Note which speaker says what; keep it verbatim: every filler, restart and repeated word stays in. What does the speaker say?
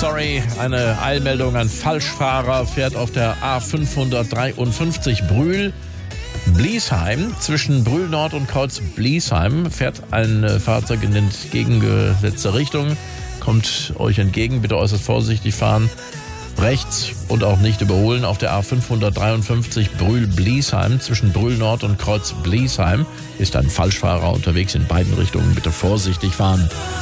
Speaker 1: sorry, eine Eilmeldung. Ein Falschfahrer fährt auf der A fünfhundertdreiundfünfzig Brühl Bliesheim. Zwischen Brühl Nord und Kreuz Bliesheim fährt ein Fahrzeug in entgegengesetzte Richtung. Kommt euch entgegen, bitte äußerst vorsichtig fahren. Rechts und auch nicht überholen auf der A fünfhundertdreiundfünfzig Brühl-Bliesheim. Zwischen Brühl Nord und Kreuz Bliesheim ist ein Falschfahrer unterwegs in beiden Richtungen. Bitte vorsichtig fahren.